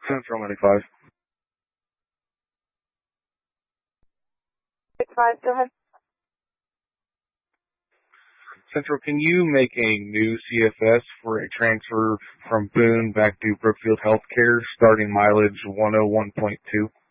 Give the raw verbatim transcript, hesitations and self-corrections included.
Central ninety-five. six five, go ahead. Central, can you make a new C F S for a transfer from Boone back to Brookfield Healthcare, starting mileage one oh one point two?